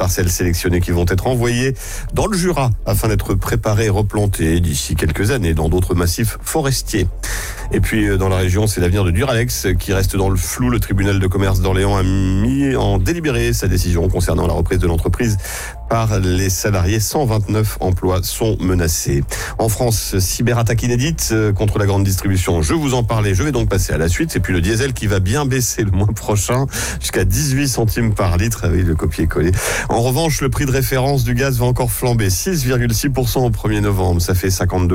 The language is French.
parcelles sélectionnées qui vont être envoyées dans le Jura afin d'être préparées et replantées d'ici quelques années dans d'autres massifs forestiers. Et puis dans la région, c'est l'avenir de Duralex qui reste dans le flou. Le tribunal de commerce d'Orléans a mis en délibéré sa décision concernant la reprise de l'entreprise par les salariés. 129 emplois sont menacés. En France, cyberattaque inédite contre la grande distribution. Je vous en parlais, je vais donc passer à la suite. Et puis le diesel qui va bien baisser le mois prochain jusqu'à 18 centimes par litre avec le copier-coller. En revanche, le prix de référence du gaz va encore flamber. 6,6% au 1er novembre. Ça fait 52